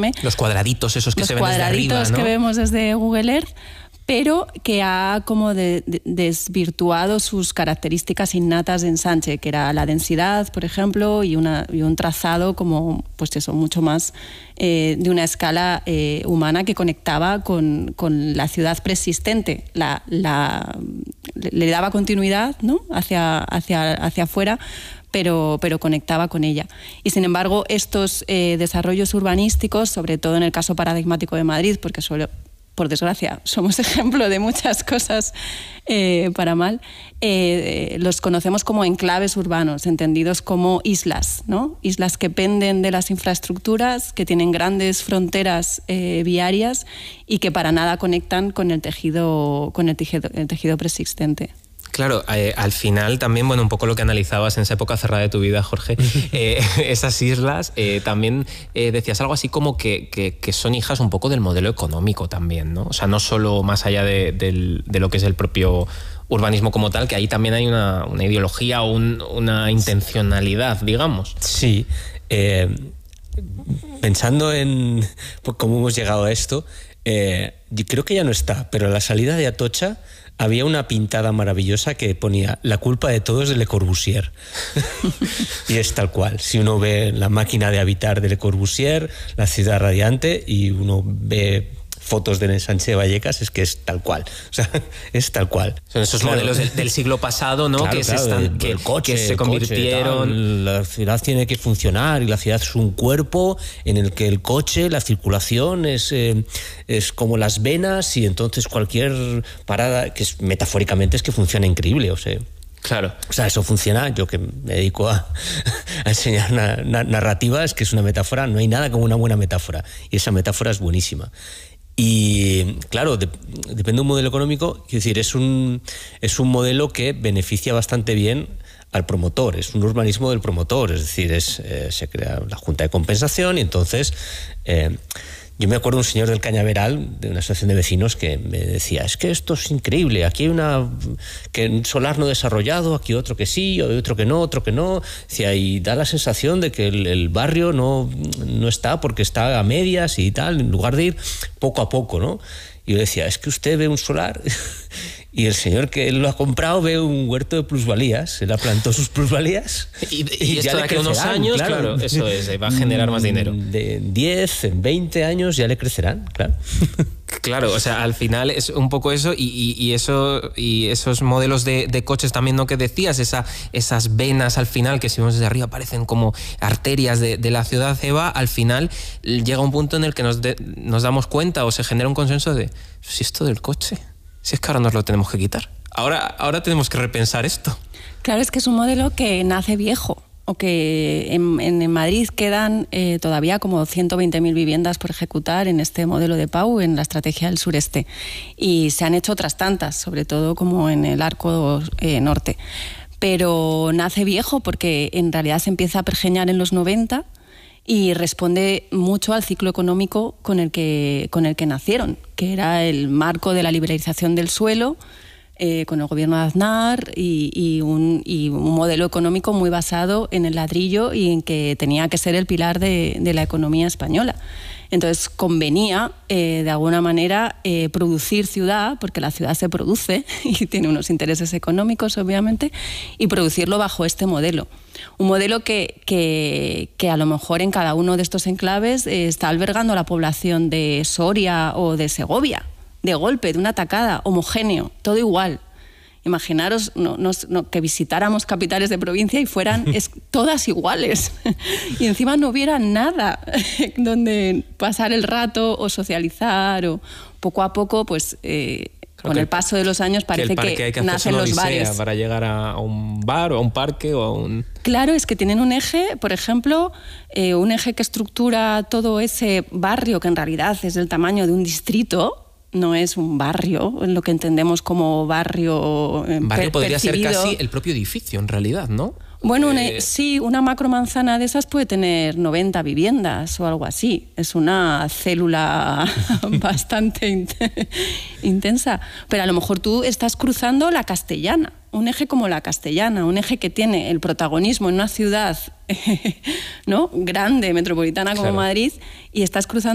enorme. Los cuadraditos esos que se ven desde arriba, ¿no? Los cuadraditos que vemos desde Google Earth, pero que ha como desvirtuado sus características innatas de ensanche, que era la densidad, por ejemplo, y un trazado como, pues eso, mucho más de una escala humana que conectaba con la ciudad preexistente. Le daba continuidad, ¿no?, hacia afuera, pero conectaba con ella. Y sin embargo, estos desarrollos urbanísticos, sobre todo en el caso paradigmático de Madrid, porque por desgracia, somos ejemplo de muchas cosas para mal, los conocemos como enclaves urbanos, entendidos como islas, ¿no? Islas que penden de las infraestructuras, que tienen grandes fronteras viarias y que para nada conectan con el tejido preexistente. Claro, al final también, bueno, un poco lo que analizabas en esa época cerrada de tu vida, Jorge, esas islas, también decías algo así como que son hijas un poco del modelo económico también, ¿no? O sea, no solo más allá de lo que es el propio urbanismo como tal, que ahí también hay una ideología o una intencionalidad, digamos. Sí. Pensando en cómo hemos llegado a esto, yo creo que ya no está, pero a la salida de Atocha había una pintada maravillosa que ponía: la culpa de todo es de Le Corbusier. Y es tal cual. Si uno ve La máquina de habitar de Le Corbusier, La ciudad radiante, y uno ve fotos del ensanche de Vallecas, es que es tal cual. O sea, es tal cual. Son esos modelos del siglo pasado, ¿no? Claro, que se convirtieron. La ciudad tiene que funcionar y la ciudad es un cuerpo en el que el coche, la circulación es como las venas, y entonces cualquier parada, que es, metafóricamente, es que funciona increíble, o sea. Claro. O sea, eso funciona. Yo que me dedico a enseñar narrativa, es que es una metáfora. No hay nada como una buena metáfora, y esa metáfora es buenísima. Y claro, depende de un modelo económico. Quiero decir, es un modelo que beneficia bastante bien al promotor. Es un urbanismo del promotor, es decir, se crea la junta de compensación, y entonces yo me acuerdo de un señor del Cañaveral, de una asociación de vecinos, que me decía: es que esto es increíble, aquí hay un solar no desarrollado, aquí otro que sí, otro que no. Decía, y da la sensación de que el barrio no está, porque está a medias y tal, en lugar de ir poco a poco, ¿no? Y yo decía: es que usted ve un solar y el señor que lo ha comprado ve un huerto de plusvalías, él ha plantado sus plusvalías y esto de aquí a unos años, claro, eso es, va a generar más dinero. De 10, en 20 años ya le crecerán, claro. Claro, o sea, al final es un poco eso, y esos modelos de coches también, ¿no?, que decías, esas venas al final, que si vemos desde arriba parecen como arterias de la ciudad, Eva, al final llega un punto en el que nos damos cuenta, o se genera un consenso de: si esto del coche, si es que ahora nos lo tenemos que quitar. Ahora tenemos que repensar esto. Claro, es que es un modelo que nace viejo, o que en Madrid quedan todavía como 120.000 viviendas por ejecutar en este modelo de Pau, en la estrategia del sureste. Y se han hecho otras tantas, sobre todo como en el arco norte. Pero nace viejo porque en realidad se empieza a pergeñar en los 90 y responde mucho al ciclo económico con el que nacieron, que era el marco de la liberalización del suelo, con el gobierno de Aznar, y un modelo económico muy basado en el ladrillo y en que tenía que ser el pilar de la economía española. Entonces convenía, de alguna manera, producir ciudad, porque la ciudad se produce y tiene unos intereses económicos, obviamente, y producirlo bajo este modelo. Un modelo que a lo mejor en cada uno de estos enclaves está albergando a la población de Soria o de Segovia, de golpe, de una tacada, homogéneo, todo igual. Imaginaros que visitáramos capitales de provincia y fueran todas iguales, y encima no hubiera nada donde pasar el rato o socializar, o poco a poco, pues con el paso de los años parece que nacen los bares. Para llegar a un bar o a un parque o a un... Claro, es que tienen un eje, por ejemplo, un eje que estructura todo ese barrio, que en realidad es del tamaño de un distrito. No es un barrio, en lo que entendemos como barrio podría percibido. ser casi el propio edificio, en realidad, ¿no? Bueno, sí, una macromanzana de esas puede tener 90 viviendas o algo así. Es una célula bastante intensa. Pero a lo mejor tú estás cruzando la Castellana, un eje como la Castellana, un eje que tiene el protagonismo en una ciudad ¿no?, grande, metropolitana como Madrid, y estás cruzando